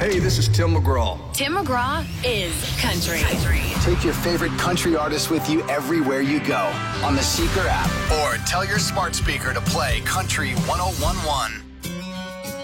Hey, this is Tim McGraw. Tim McGraw is country. Take your favorite country artists with you everywhere you go on the Seeker app or tell your smart speaker to play Country 1011.